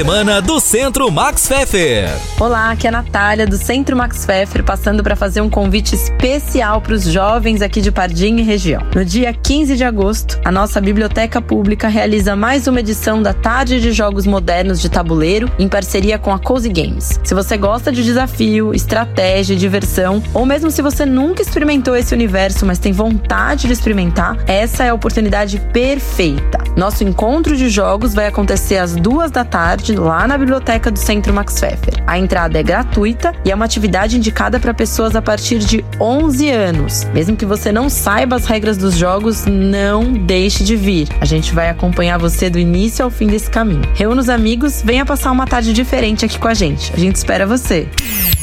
Semana do Centro Max Pfeffer. Olá, aqui é a Natália do Centro Max Pfeffer, passando para fazer um convite especial para os jovens aqui de Pardinho e região. No dia 15 de agosto, a nossa biblioteca pública realiza mais uma edição da Tarde de Jogos Modernos de Tabuleiro, em parceria com a Cozy Games. Se você gosta de desafio, estratégia e diversão, ou mesmo se você nunca experimentou esse universo, mas tem vontade de experimentar, essa é a oportunidade perfeita. Nosso encontro de jogos vai acontecer às 14h, lá na biblioteca do Centro Max Pfeffer. A entrada é gratuita e é uma atividade indicada para pessoas a partir de 11 anos. Mesmo que você não saiba as regras dos jogos, não deixe de vir. A gente vai acompanhar você do início ao fim desse caminho. Reúna os amigos, venha passar uma tarde diferente aqui com a gente. A gente espera você.